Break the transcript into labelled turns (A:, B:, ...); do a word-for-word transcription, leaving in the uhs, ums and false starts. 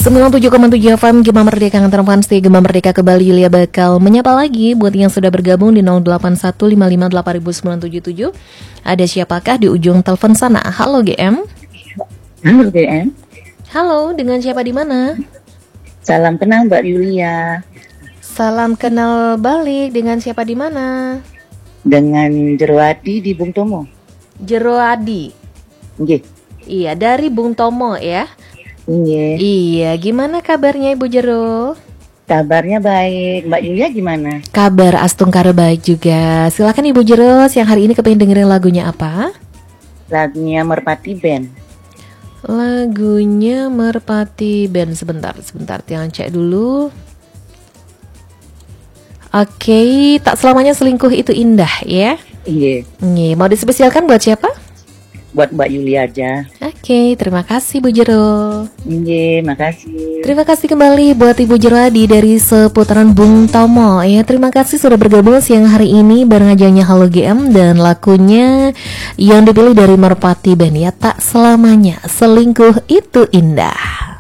A: sembilan puluh tujuh koma tujuh F M Gema Merdeka Ngantar Fans di Gema Merdeka kembali. Yulia bakal menyapa lagi buat yang sudah bergabung di nol delapan satu lima lima delapan sembilan tujuh tujuh. Ada siapakah di ujung telepon sana? Halo G M.
B: Halo G M.
A: Halo, dengan siapa di mana?
B: Salam kenal Mbak Yulia.
A: Salam kenal balik, dengan siapa di mana?
B: Dengan Jerwadi di Bung Tomo.
A: Jerwadi.
B: Nggih.
A: Iya, dari Bung Tomo ya.
B: Iya.
A: Iya, gimana kabarnya Ibu Jero?
B: Kabarnya baik. Mbak Yulia gimana?
A: Kabar Astungkara baik juga. Silakan Ibu Jero, yang hari ini kepengen dengerin lagunya apa?
B: Lagunya Merpati Band.
A: Lagunya Merpati Band. Sebentar, sebentar, jangan cek dulu. Oke, tak selamanya selingkuh itu indah ya.
B: Iya.
A: Nih, mau dispesialkan buat siapa?
B: Buat Mbak Yulia aja.
A: Oke, terima kasih Bu Jero.
B: Iya, makasih.
A: Terima kasih kembali buat Ibu Jerwadi dari seputaran Bung Tomo. Ya, terima kasih sudah bergabung siang hari ini bareng ajangnya Halo G M dan lagunya yang dipilih dari Merpati Band ya, tak selamanya selingkuh itu indah.